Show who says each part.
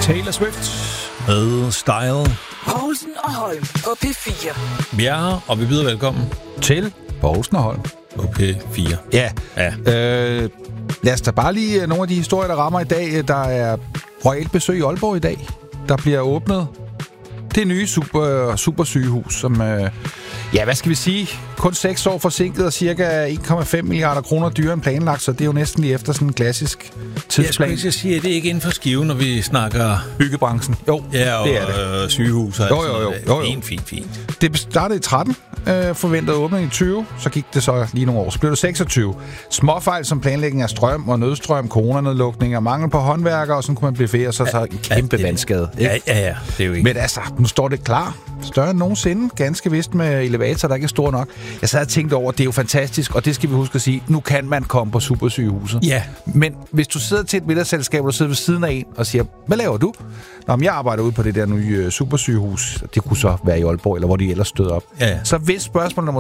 Speaker 1: Taylor Swift med Style.
Speaker 2: Poulsen og Holm på P4.
Speaker 1: Ja, og vi byder velkommen
Speaker 3: til Poulsen og Holm
Speaker 1: på P4.
Speaker 3: Ja. Lad os da bare lige nogle af de historier, der rammer i dag. Der er royalt besøg i Aalborg i dag. Der bliver åbnet det nye super sygehus, som... hvad skal vi sige? Kun 6 år forsinket og cirka 1,5 milliarder kroner dyrere end planlagt, så det er jo næsten lige efter sådan en klassisk tidsplan.
Speaker 1: Jeg skulle sige, at det er ikke inden for skiven, når vi snakker...
Speaker 3: Byggebranchen. Jo,
Speaker 1: ja, og
Speaker 3: det er det.
Speaker 1: Sygehus.
Speaker 3: Jo.
Speaker 1: Fint.
Speaker 3: Det startede i 13, forventet åbning i 20, så gik det så lige nogle år. Så blev det 26. Småfejl som planlægning af strøm og nødstrøm, coronanedlukninger, mangel på håndværkere, og sådan kunne man blive ferie, så en kæmpe vandskade.
Speaker 1: Ja, det er jo ikke...
Speaker 3: Men altså, nu står det klar. Større end nogensinde, ganske vist med elevator, der ikke er stor nok. Jeg sad og tænkte over, det er jo fantastisk, og det skal vi huske at sige, nu kan man komme på supersygehuset.
Speaker 1: Ja.
Speaker 3: Men hvis du sidder til et middagsselskab, og du sidder ved siden af en og siger, hvad laver du? Nå, men jeg arbejder ude på det der nye supersygehus. Det kunne så være i Aalborg, eller hvor de ellers støder op.
Speaker 1: Ja.
Speaker 3: Så hvis spørgsmålet